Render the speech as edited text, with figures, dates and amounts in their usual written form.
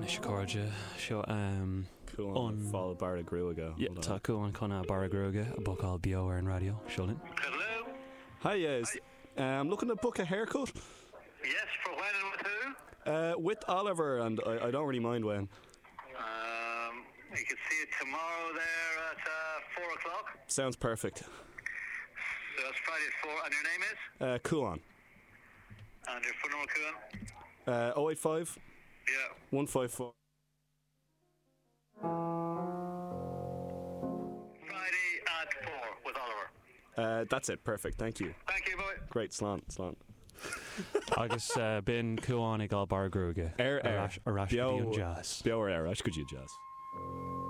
na Chicago seo Cool fáil bara grúige. Yeah, tá Cuan chuna bara grúige a bocáil bio ar an radio. Seolin. Hello? Hi, yes. I'm looking to book a haircut. Yes, for when and with who? With Oliver, and I don't really mind when. You can see it tomorrow there at 4 o'clock. Sounds perfect. So that's Friday at 4. And your name is? Cuan. And your phone number, Kuan? 085 Yeah. 154. Friday at 4 with Oliver. That's it, perfect, thank you. Thank you, boy. Great, slán. Agus bin Cuan ag gáil bara grúige. Ar Arás go dtí an jazz. Beor ar, as go dtí jazz.